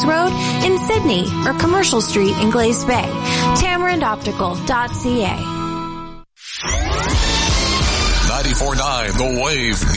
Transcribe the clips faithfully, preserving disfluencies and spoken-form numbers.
Springs Road in Sydney or Commercial Street in Glaze Bay. Tamarind Optical dot C A. ninety-four point nine The Wave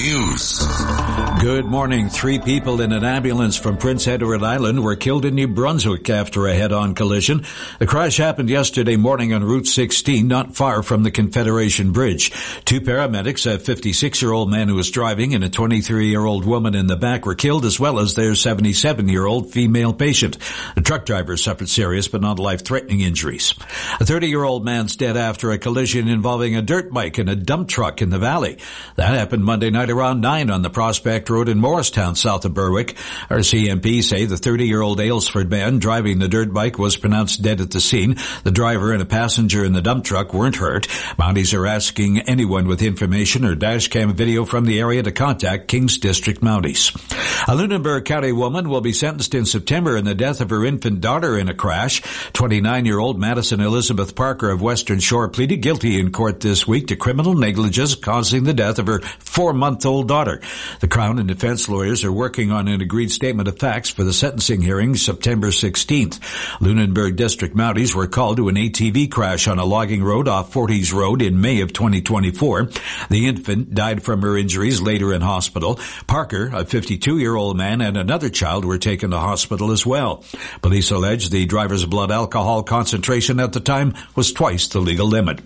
News. Good morning. Three people in an ambulance from Prince Edward Island were killed in New Brunswick after a head-on collision. The crash happened yesterday morning on Route sixteen, not far from the Confederation Bridge. Two paramedics, a fifty-six-year-old man who was driving and a twenty-three-year-old woman in the back, were killed, as well as their seventy-seven-year-old female patient. The truck driver suffered serious but not life-threatening injuries. A thirty-year-old man's dead after a collision involving a dirt bike and a dump truck in the valley. That happened Monday night around nine on the Prospect Road in Morristown, south of Berwick. R C M P say the thirty-year-old Aylesford man driving the dirt bike was pronounced dead at the scene. The driver and a passenger in the dump truck weren't hurt. Mounties are asking anyone with information or dashcam video from the area to contact Kings District Mounties. A Lunenburg County woman will be sentenced in September in the death of her infant daughter in a crash. twenty-nine-year-old Madison Elizabeth Parker of Western Shore pleaded guilty in court this week to criminal negligence causing the death of her four-month-old daughter. The Crown and defense lawyers are working on an agreed statement of facts for the sentencing hearing September sixteenth. Lunenburg District Mounties were called to an A T V crash on a logging road off Forties Road in May of twenty twenty-four. The infant died from her injuries later in hospital. Parker, a fifty-two-year-old man, and another child were taken to hospital as well. Police allege the driver's blood alcohol concentration at the time was twice the legal limit.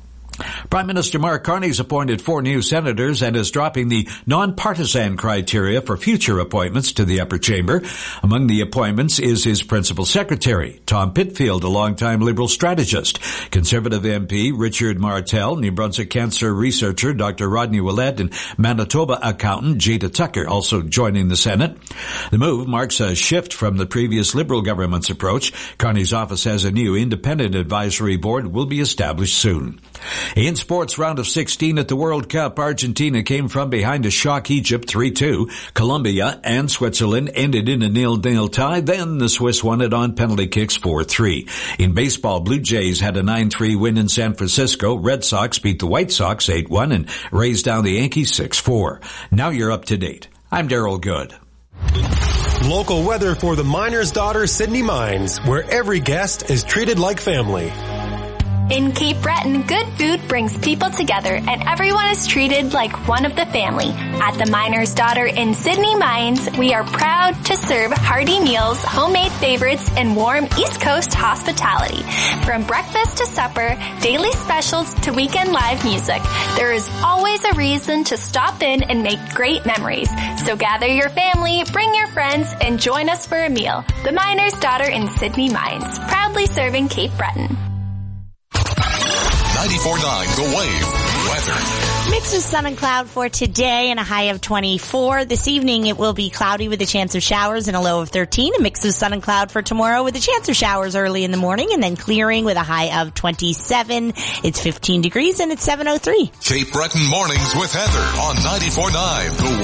Prime Minister Mark Carney's appointed four new senators and is dropping the non-partisan criteria for future appointments to the upper chamber. Among the appointments is his principal secretary, Tom Pitfield, a longtime Liberal strategist, Conservative M P Richard Martel, New Brunswick cancer researcher Doctor Rodney Willett, and Manitoba accountant Jada Tucker also joining the Senate. The move marks a shift from the previous Liberal government's approach. Carney's office has a new independent advisory board will be established soon. In sports, round of sixteen at the World Cup, Argentina came from behind to shock Egypt three two. Colombia and Switzerland ended in a nil-nil tie. Then the Swiss won it on penalty kicks four three. In baseball, Blue Jays had a nine three win in San Francisco. Red Sox beat the White Sox eight one and raised down the Yankees six four. Now you're up to date. I'm Daryl Good. Local weather for the Miner's Daughter Sydney Mines, where every guest is treated like family. In Cape Breton, good food brings people together and everyone is treated like one of the family. At the Miner's Daughter in Sydney Mines, we are proud to serve hearty meals, homemade favorites, and warm East Coast hospitality. From breakfast to supper, daily specials to weekend live music, there is always a reason to stop in and make great memories. So gather your family, bring your friends, and join us for a meal. The Miner's Daughter in Sydney Mines, proudly serving Cape Breton. ninety-four point nine The Wave weather. Mix of sun and cloud for today and a high of twenty-four. This evening it will be cloudy with a chance of showers and a low of thirteen. A mix of sun and cloud for tomorrow with a chance of showers early in the morning and then clearing with a high of twenty-seven. It's fifteen degrees and it's seven oh three. Cape Breton Mornings with Heather on ninety-four point nine The